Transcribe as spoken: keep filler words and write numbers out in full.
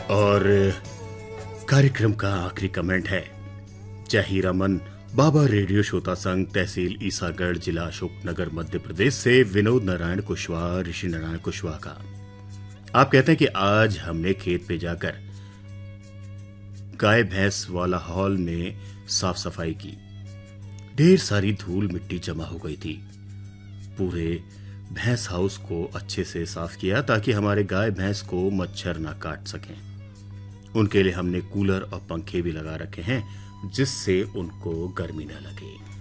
और कार्यक्रम का आखिरी कमेंट है जय हीरामन बाबा रेडियो श्रोता संघ, तहसील ईसागढ़, जिला अशोकनगर, मध्य प्रदेश से विनोद नारायण कुशवाहा, ऋषि नारायण कुशवाहा का। आप कहते हैं कि आज हमने खेत पे जाकर गाय भैंस वाला हॉल में साफ सफाई की। ढेर सारी धूल मिट्टी जमा हो गई थी। पूरे भैंस हाउस को अच्छे से साफ किया ताकि हमारे गाय भैंस को मच्छर ना काट सकें। उनके लिए हमने कूलर और पंखे भी लगा रखे हैं जिससे उनको गर्मी न लगे।